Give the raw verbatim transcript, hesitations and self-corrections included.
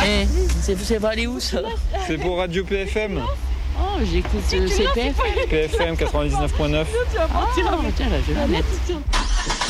Eh, c'est, c'est pour aller où ça? C'est pour Radio P F M. Oh, j'écoute euh, C P F. P F M quatre-vingt-dix-neuf point neuf. Ah, tiens, là, je vais la mettre.